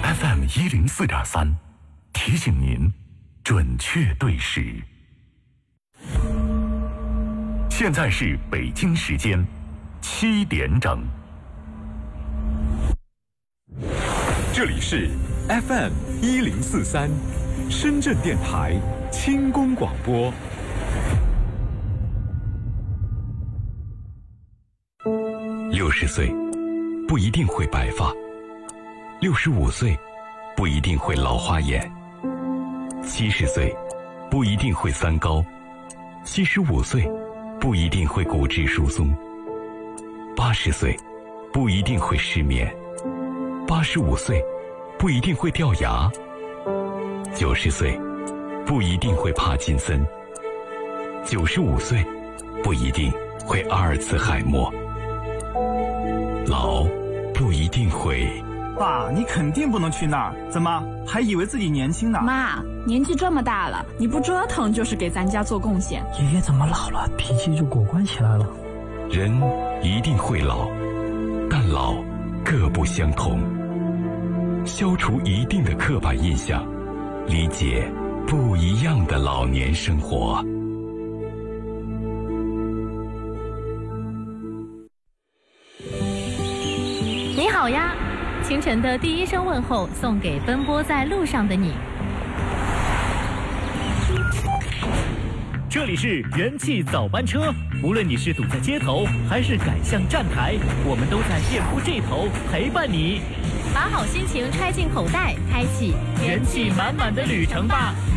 FM104.3，提醒您准确对时。现在是北京时间7点整。 这里是 FM1043，深圳电台轻功广播。 60岁不一定会白发，65岁不一定会老花眼，70岁不一定会三高，75岁不一定会骨质疏松，80岁不一定会失眠，85岁不一定会掉牙，90岁不一定会帕金森，95岁不一定会阿尔茨海默。老不一定会。 爸，你肯定不能去那儿，怎么还以为自己年轻呢？ 妈，年纪这么大了，你不折腾就是给咱家做贡献。 爷爷怎么老了，脾气就古怪起来了？ 人一定会老，但老各不相同。消除一定的刻板印象，理解不一样的老年生活。 你好呀，清晨的第一声问候送给奔波在路上的你。 这里是元气早班车，无论你是堵在街头还是赶向站台，我们都在店铺这头陪伴你。 把好心情揣进口袋，开启元气满满的旅程吧。